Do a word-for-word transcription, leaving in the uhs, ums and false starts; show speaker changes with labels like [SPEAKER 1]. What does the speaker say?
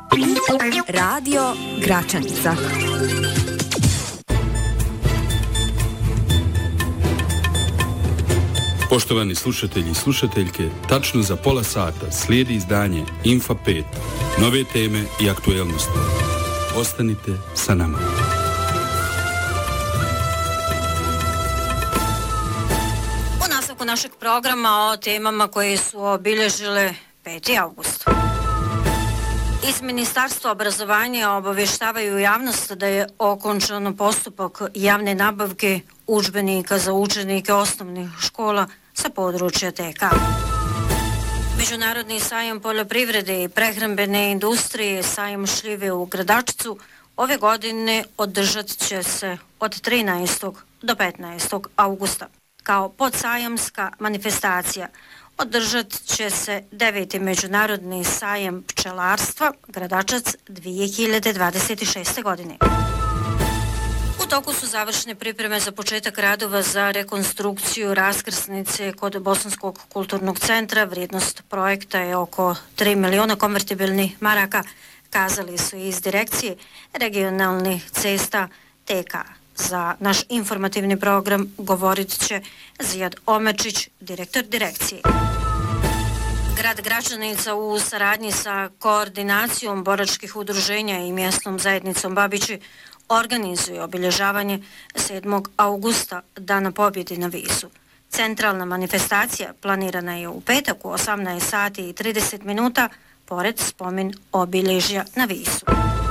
[SPEAKER 1] Radio Gračanica.
[SPEAKER 2] Poštovani slušatelji i slušateljke, tačno za pola sata slijedi izdanje Infa pet, nove teme i aktuelnosti. Ostanite sa nama.
[SPEAKER 3] U nastavku našeg programa o temama koje su obilježile peti avgust. Iz Ministarstva obrazovanja obavještavaju javnost da je okončan postupak javne nabavke udžbenika za učenike osnovnih škola sa područja T K. Međunarodni sajam poljoprivrede i prehrambene industrije sajam šljive u Gradačcu ove godine održat će se od trinaestog do petnaestog avgusta. Kao podsajamska manifestacija održat će se deveti Međunarodni sajam pčelarstva Gradačac dvije hiljade dvadeset šeste. godine. U toku su završne pripreme za početak radova za rekonstrukciju raskrsnice kod Bosanskog kulturnog centra. Vrijednost projekta je oko tri miliona konvertibilnih maraka, kazali su iz direkcije regionalnih cesta T K. Za naš informativni program govorit će Zijad Omerčić, direktor direkcije. Grad Gračanica u saradnji sa koordinacijom boračkih udruženja i mjesnom zajednicom Babići organizuje obilježavanje sedmog avgusta, Dana pobjede na Visu. Centralna manifestacija planirana je u petak u osamnaest sati i trideset minuta pored spomen obilježja na Visu.